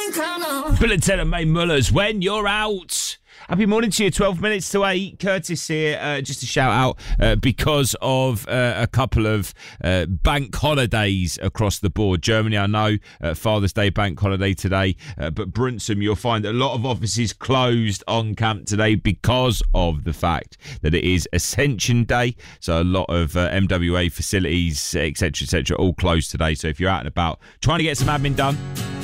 Lieutenant May Mullers, when you're out. Happy morning to you, 12 minutes to 8. Curtis here, just a shout out because of a couple of bank holidays across the board. Germany, I know, Father's Day bank holiday today, but Brunson, you'll find a lot of offices closed on camp today because of the fact that it is Ascension Day. So a lot of MWA facilities, etc., all closed today. So if you're out and about trying to get some admin done,